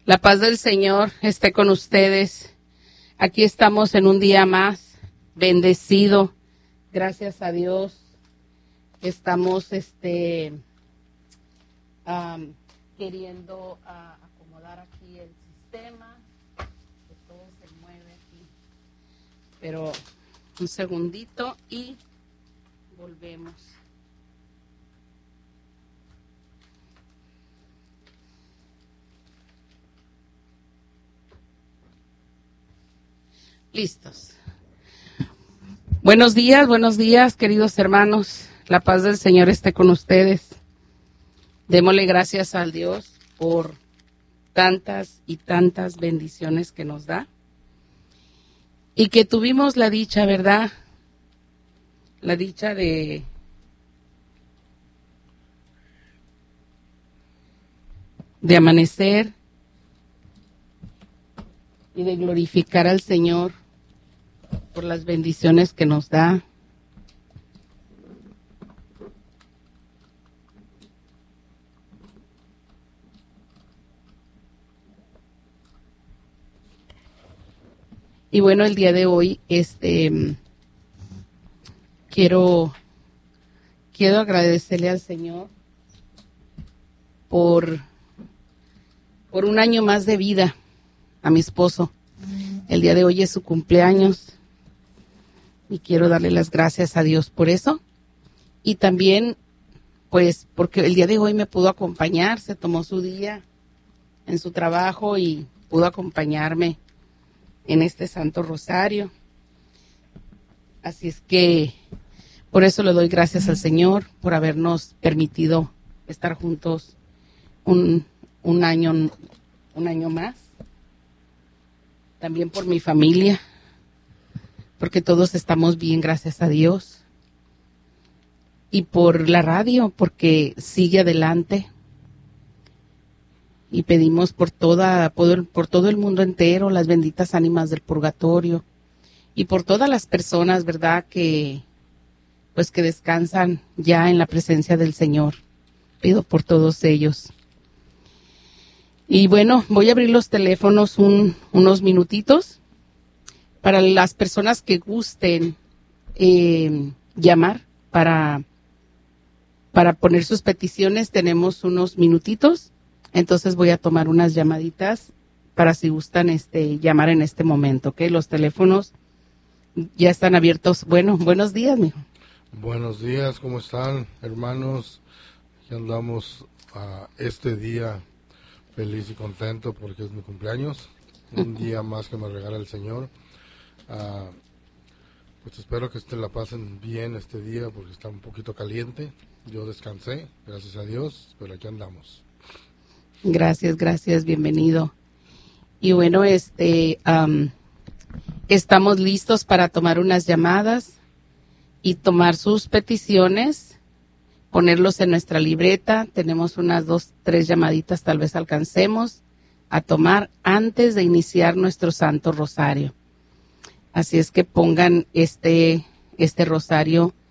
La paz del Señor esté con ustedes. Aquí estamos en un día más, bendecido. Gracias a Dios. Estamos queriendo acomodar aquí el sistema, que todo se mueve aquí. Pero un segundito y volvemos. Listos. Buenos días, queridos hermanos. La paz del Señor esté con ustedes. Démosle gracias al Dios por tantas y tantas bendiciones que nos da. Y que tuvimos la dicha, ¿verdad? La dicha de amanecer y de glorificar al Señor por las bendiciones que nos da. Y bueno, el día de hoy quiero agradecerle al Señor por un año más de vida a mi esposo. El día de hoy es su cumpleaños y quiero darle las gracias a Dios por eso. Y también, pues, porque el día de hoy me pudo acompañar, se tomó su día en su trabajo y pudo acompañarme en este Santo Rosario. Así es que por eso le doy gracias al Señor por habernos permitido estar juntos un año más. También por mi familia, porque todos estamos bien, gracias a Dios. Y por la radio, porque sigue adelante. Y pedimos por todo el mundo entero, las benditas ánimas del purgatorio. Y por todas las personas, ¿verdad?, que descansan ya en la presencia del Señor. Pido por todos ellos. Y bueno, voy a abrir los teléfonos unos minutitos para las personas que gusten llamar para poner sus peticiones. Tenemos unos minutitos, entonces voy a tomar unas llamaditas para si gustan llamar en este momento, ¿ok? Los teléfonos ya están abiertos. Bueno, buenos días, mijo. Buenos días, ¿cómo están, hermanos? Ya andamos a este día feliz y contento porque es mi cumpleaños, un día más que me regala el Señor. Pues espero que la pasen bien este día porque está un poquito caliente. Yo descansé, gracias a Dios, pero aquí andamos. Gracias, bienvenido. Y bueno, estamos listos para tomar unas llamadas y tomar sus peticiones, ponerlos en nuestra libreta. Tenemos unas 2, 3 llamaditas, tal vez alcancemos a tomar antes de iniciar nuestro Santo Rosario. Así es que pongan este rosario